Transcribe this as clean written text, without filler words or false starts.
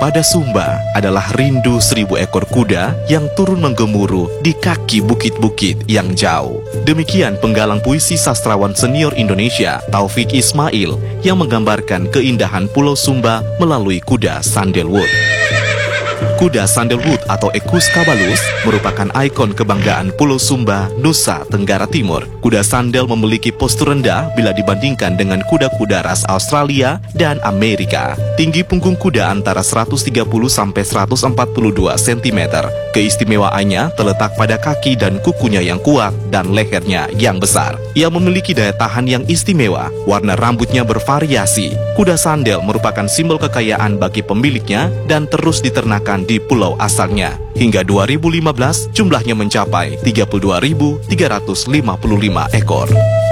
pada Sumba adalah rindu 1000 ekor kuda yang turun menggemuruh di kaki bukit-bukit yang jauh. Demikian penggalang puisi sastrawan senior Indonesia, Taufik Ismail, yang menggambarkan keindahan Pulau Sumba melalui kuda sandalwood. Kuda sandalwood atau Equus caballus merupakan ikon kebanggaan Pulau Sumba, Nusa Tenggara Timur. Kuda sandal memiliki postur rendah bila dibandingkan dengan kuda-kuda ras Australia dan Amerika. Tinggi punggung kuda antara 130 sampai 142 cm. Keistimewaannya terletak pada kaki dan kukunya yang kuat dan lehernya yang besar. Ia memiliki daya tahan yang istimewa. Warna rambutnya bervariasi. Kuda sandal merupakan simbol kekayaan bagi pemiliknya dan terus diternakan di pulau asalnya. Hingga 2015, jumlahnya mencapai 32.355 ekor.